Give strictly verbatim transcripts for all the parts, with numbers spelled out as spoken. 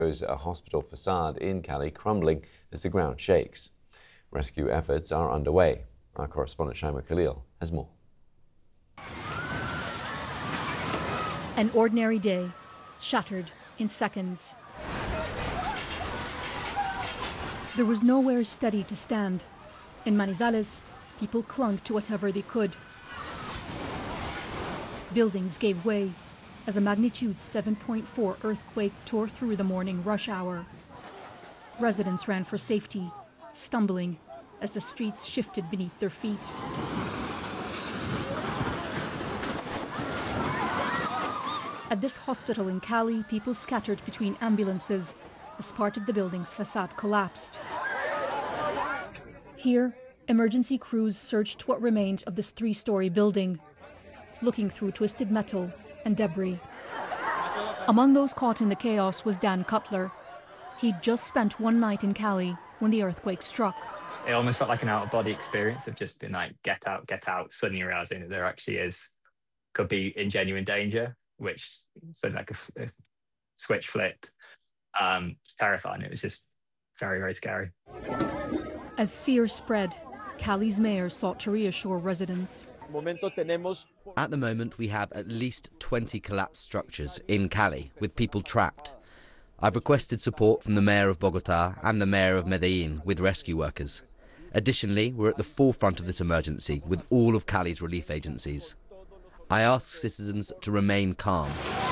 shows a hospital facade in Cali crumbling as the ground shakes. Rescue efforts are underway. Our correspondent Shaima Khalil has more. An ordinary day, shattered in seconds. There was nowhere steady to stand. In Manizales, people clung to whatever they could. Buildings gave way as a magnitude seven point four earthquake tore through the morning rush hour. Residents ran for safety, stumbling as the streets shifted beneath their feet. At this hospital in Cali, people scattered between ambulances as part of the building's facade collapsed. Here, emergency crews searched what remained of this three-story building, looking through twisted metal and debris. Among those caught in the chaos was Dan Cutler. He'd just spent one night in Cali when the earthquake struck. It almost felt like an out-of-body experience of just being like, get out, get out, suddenly realizing that there actually is, could be in genuine danger, which sort of like a, a switch flipped. Um, terrifying. It was just very, very scary. As fear spread, Cali's mayor sought to reassure residents. At the moment, we have at least twenty collapsed structures in Cali with people trapped. I've requested support from the mayor of Bogota and the mayor of Medellin with rescue workers. Additionally, we're at the forefront of this emergency with all of Cali's relief agencies. I ask citizens to remain calm.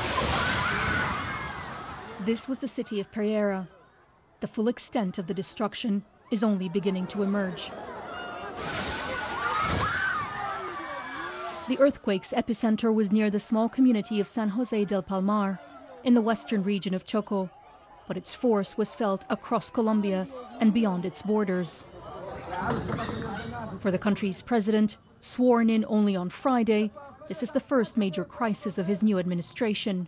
This was the city of Pereira. The full extent of the destruction is only beginning to emerge. The earthquake's epicenter was near the small community of San Jose del Palmar in the western region of Choco, but its force was felt across Colombia and beyond its borders. For the country's president, sworn in only on Friday, this is the first major crisis of his new administration.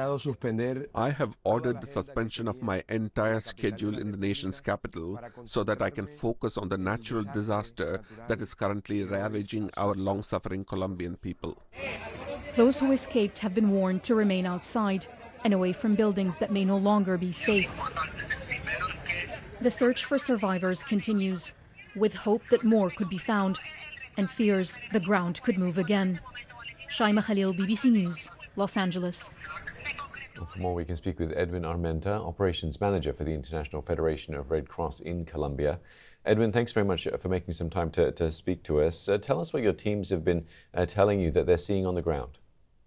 I have ordered the suspension of my entire schedule in the nation's capital so that I can focus on the natural disaster that is currently ravaging our long-suffering Colombian people. Those who escaped have been warned to remain outside and away from buildings that may no longer be safe. The search for survivors continues, with hope that more could be found and fears the ground could move again. Shaima Khalil, B B C News, Los Angeles. Well, for more, we can speak with Edwin Armenta, Operations Manager for the International Federation of Red Cross in Colombia. Edwin, thanks very much for making some time to, to speak to us. Uh, tell us what your teams have been uh, telling you that they're seeing on the ground.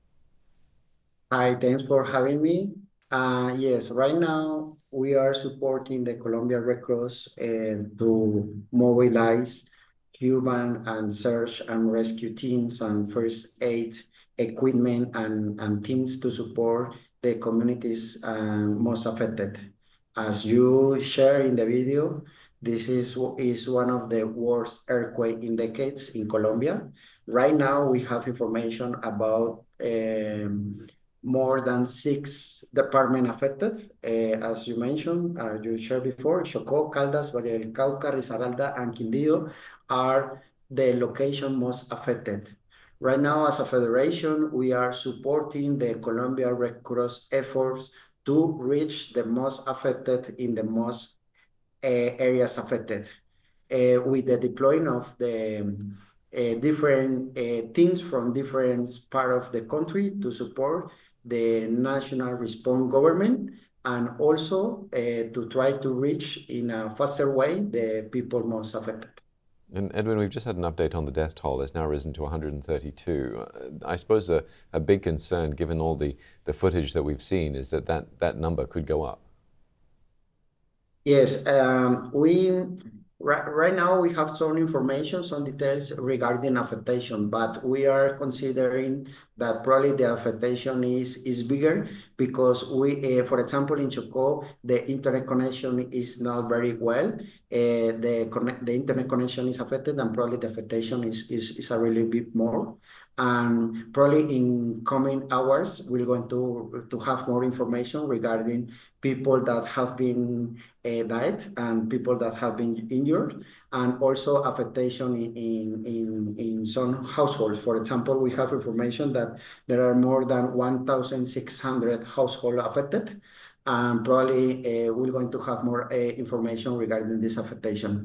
Hi, thanks for having me. Uh, yes, right now we are supporting the Colombia Red Cross uh, to mobilize human and search and rescue teams and first aid equipment and, and teams to support the communities uh, most affected. As you share in the video, this is, is one of the worst earthquake in decades in Colombia. Right now, we have information about um, more than six departments affected. Uh, as you mentioned, uh, you shared before, Chocó, Caldas, Valle del Cauca, Risaralda, and Quindío are the location most affected. Right now, as a federation, we are supporting the Colombia Red Cross efforts to reach the most affected in the most uh, areas affected. Uh, with the deploying of the uh, different uh, teams from different parts of the country to support the national response government and also uh, to try to reach in a faster way the people most affected. And Edwin, we've just had an update on the death toll. It's now risen to one hundred thirty-two. Uh, I suppose a, a big concern, given all the, the footage that we've seen, is that that, that number could go up. Yes, um, we right, right now we have some information, some details regarding affectation, but we are considering that probably the affectation is is bigger because we, uh, for example, in Chocó, the internet connection is not very well. Uh, the connect, the internet connection is affected, and probably the affectation is is is a really bit more. And probably in coming hours, we're going to to have more information regarding people that have been uh, died and people that have been injured, and also affectation in, in, in, in some households. For example, we have information that there are more than one thousand six hundred households affected, and probably uh, we're going to have more uh, information regarding this affectation.